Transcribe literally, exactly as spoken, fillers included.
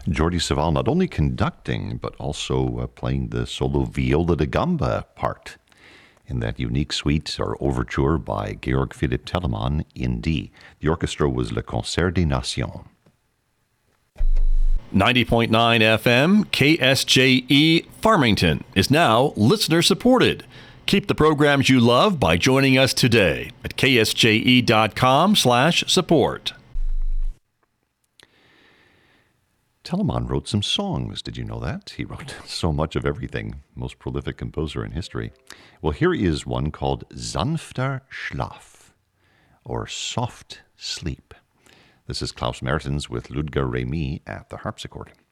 Jordi Savall not only conducting, but also uh, playing the solo viola da gamba part in that unique suite or overture by Georg Philipp Telemann in D. The orchestra was Le Concert des Nations. ninety point nine F M, K S J E Farmington is now listener-supported. Keep the programs you love by joining us today at ksje.com slash support. Telemann wrote some songs. Did you know that? He wrote so much of everything. Most prolific composer in history. Well, here is one called Sanfter Schlaf, or Soft Sleep. This is Klaus Mertens with Ludger Remy at the harpsichord.